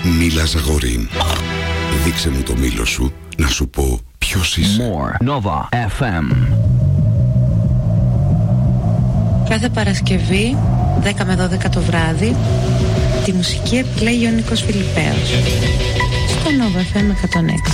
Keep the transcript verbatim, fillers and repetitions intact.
Μίλα Ζαγορίν. Δείξε μου το μήλο σου, να σου πω ποιος είσαι. More Nova εφ εμ. Κάθε Παρασκευή, δέκα με δώδεκα το βράδυ, τη μουσική επιλέγει ο Νίκος Φιλιππέος. Στο Nova εφ εμ εκατόν έξι.